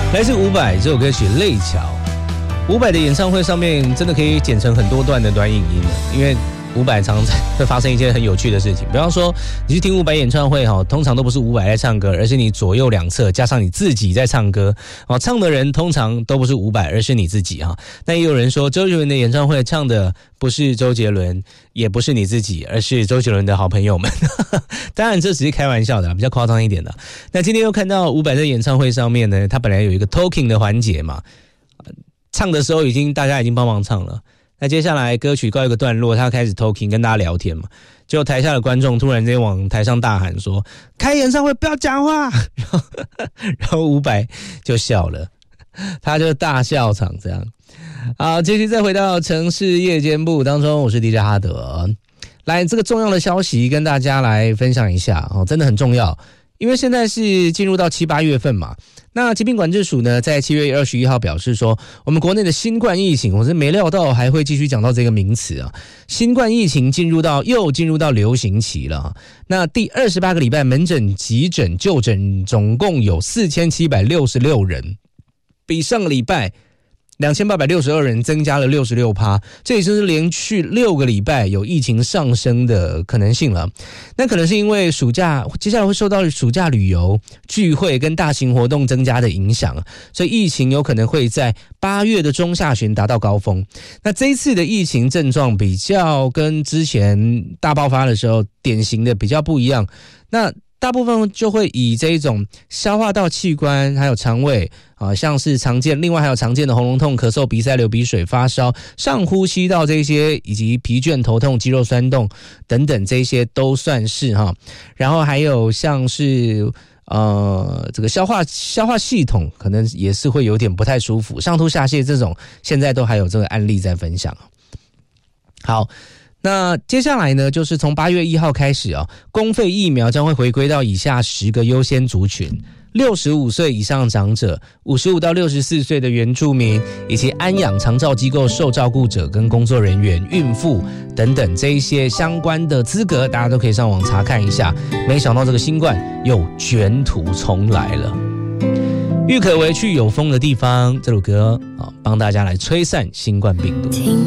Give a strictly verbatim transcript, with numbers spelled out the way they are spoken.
来自伍佰这首歌曲《泪桥》。伍佰的演唱会上面真的可以剪成很多段的短影音了，因为伍佰常常会发生一件很有趣的事情，比方说你去听伍佰演唱会哈，通常都不是伍佰在唱歌，而是你左右两侧加上你自己在唱歌，唱的人通常都不是伍佰，而是你自己哈。那也有人说周杰伦的演唱会唱的不是周杰伦，也不是你自己，而是周杰伦的好朋友们。当然这只是开玩笑的，比较夸张一点的。那今天又看到伍佰在演唱会上面呢，他本来有一个 talking 的环节嘛，唱的时候已经大家已经帮忙唱了。那接下来歌曲告一个段落，他开始 talking 跟大家聊天嘛，结果台下的观众突然间往台上大喊说：“开演唱会不要讲话！”然后，然后伍佰就笑了，他就大笑场这样。好，继续再回到城市夜间部当中，我是 D J 哈德。来，这个重要的消息跟大家来分享一下哦，真的很重要，因为现在是进入到七八月份嘛。那疾病管制署呢，在七月二十一号表示说，我们国内的新冠疫情，我是没料到还会继续讲到这个名词啊。新冠疫情进入到又进入到流行期了。那第二十八个礼拜门诊、急诊、就诊总共有四千七百六十六人，比上个礼拜两千八百六十二人增加了 百分之六十六， 这也就是连续六个礼拜有疫情上升的可能性了。那可能是因为暑假接下来会受到暑假旅游、聚会跟大型活动增加的影响，所以疫情有可能会在八月的中下旬达到高峰。那这一次的疫情症状比较跟之前大爆发的时候典型的比较不一样，那大部分就会以这一种消化道器官还有肠胃啊，像是常见，另外还有常见的喉咙痛、咳嗽、鼻塞、流鼻水、发烧、上呼吸道这些，以及疲倦、头痛、肌肉酸痛等等，这些都算是哈。然后还有像是呃这个消化消化系统可能也是会有点不太舒服，上吐下泻这种，现在都还有这个案例在分享。好。那接下来呢，就是从八月一号开始啊，公费疫苗将会回归到以下十个优先族群：六十五岁以上长者、五十五到六十四岁的原住民，以及安养长照机构受照顾者跟工作人员、孕妇等等这一些相关的资格，大家都可以上网查看一下。没想到这个新冠又卷土重来了。郁可唯去有风的地方这首歌啊，帮大家来吹散新冠病毒。